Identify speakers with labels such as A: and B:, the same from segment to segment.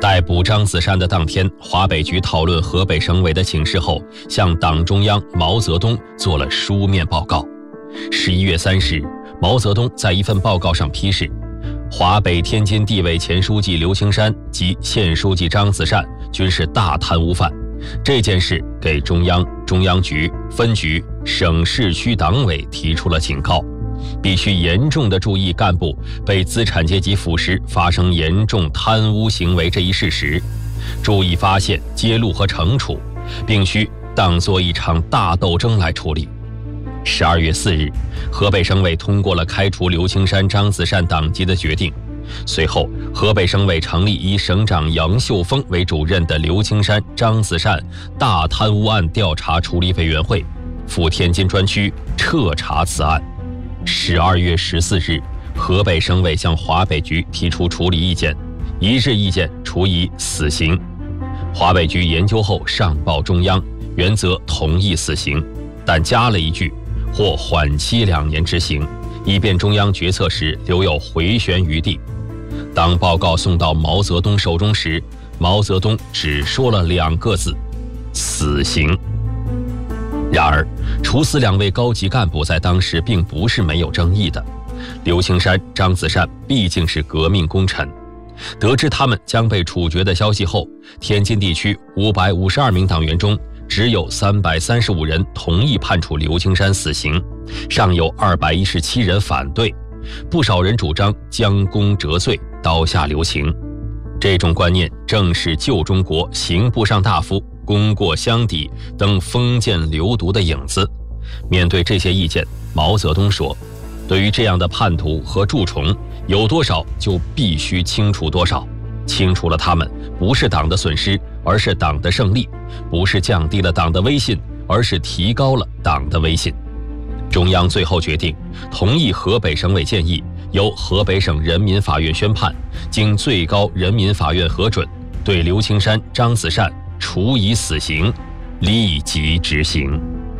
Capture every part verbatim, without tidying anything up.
A: 逮捕张子善的当天，华北局讨论河北省委的请示后，向党中央毛泽东做了书面报告。十一月三十日，毛泽东在一份报告上批示，华北天津地委前书记刘青山及县书记张子善均是大贪污犯，这件事给中央、中央局、分局、省市区党委提出了警告，必须严重地注意干部被资产阶级腐蚀发生严重贪污行为这一事实，注意发现、揭露和惩处，并需当作一场大斗争来处理。十二月四日，河北省委通过了开除刘青山、张子善党籍的决定。随后，河北省委成立以省长杨秀峰为主任的刘青山、张子善大贪污案调查处理委员会，赴天津专区彻查此案。十二月十四日，河北省委向华北局提出处理意见，一致意见处以死刑。华北局研究后上报中央，原则同意死刑，但加了一句或缓期两年执行，以便中央决策时留有回旋余地。当报告送到毛泽东手中时，毛泽东只说了两个字：死刑。然而，处死两位高级干部在当时并不是没有争议的。刘青山、张子善毕竟是革命功臣，得知他们将被处决的消息后，天津地区五百五十二名党员中，只有三百三十五人同意判处刘青山死刑，尚有二百一十七人反对，不少人主张将功折罪，刀下留情。这种观念正是旧中国刑部上大夫功过相抵等封建流毒的影子。面对这些意见，毛泽东说，对于这样的叛徒和蛀虫，有多少就必须清除多少，清除了他们，不是党的损失，而是党的胜利，不是降低了党的威信，而是提高了党的威信。中央最后决定同意河北省委建议，由河北省人民法院宣判，经最高人民法院核准，对刘青山、张子善处以死刑，立即执行。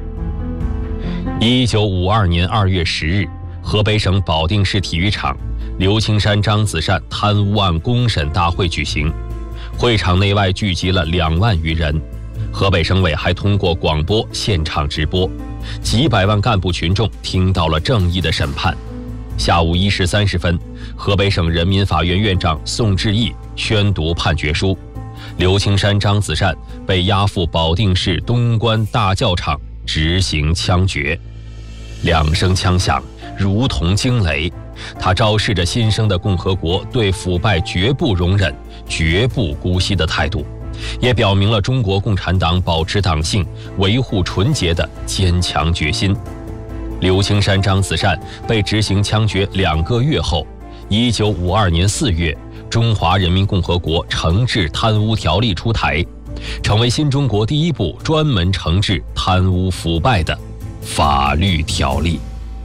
A: 一九五二年二月十日，河北省保定市体育场刘青山、张子善贪污案公审大会举行，会场内外聚集了两万余人。河北省委还通过广播现场直播，几百万干部群众听到了正义的审判。下午一时三十分，河北省人民法院院长宋志毅宣读判决书，刘青山、张子善被押赴保定市东关大教场执行枪决。两声枪响，如同惊雷，它昭示着新生的共和国对腐败绝不容忍、绝不姑息的态度，也表明了中国共产党保持党性、维护纯洁的坚强决心。刘青山、张子善被执行枪决两个月后，一九五二年四月，中华人民共和国惩治贪污条例出台，成为新中国第一部专门惩治贪污腐败的法律条例。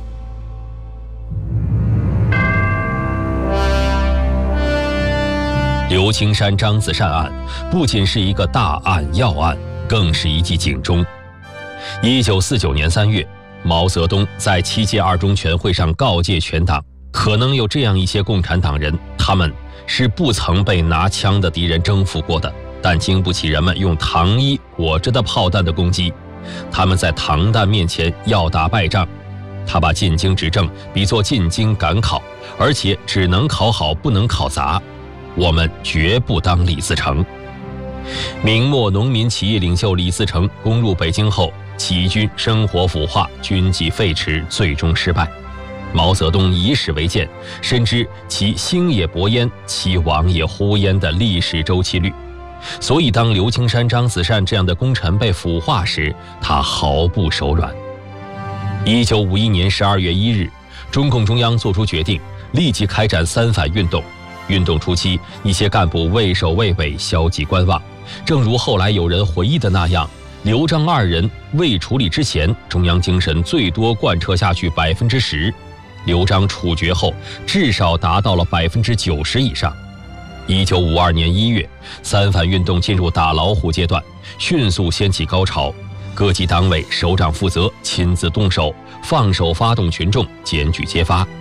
A: 刘青山、张子善案不仅是一个大案要案，更是一记警钟。一九四九年三月，毛泽东在七届二中全会上告诫全党，可能有这样一些共产党人，他们是不曾被拿枪的敌人征服过的，但经不起人们用糖衣裹着的炮弹的攻击，他们在糖弹面前要打败仗。他把进京执政比作进京赶考，而且只能考好，不能考砸。我们绝不当李自成。明末农民起义领袖李自成攻入北京后，起义军生活腐化，军纪废弛，最终失败。毛泽东以史为鉴，深知其兴也勃焉，其亡也忽焉的历史周期率，所以当刘青山、张子善这样的功臣被腐化时，他毫不手软。一九五一年十二月一日，中共中央作出决定，立即开展三反运动。运动初期，一些干部畏首畏尾，消极观望，正如后来有人回忆的那样，刘张二人未处理之前，中央精神最多贯彻下去百分之十，刘张处决后，至少达到了百分之九十以上。一九五二年一月，三反运动进入打老虎阶段，迅速掀起高潮。各级党委首长负责亲自动手，放手发动群众，检举揭发。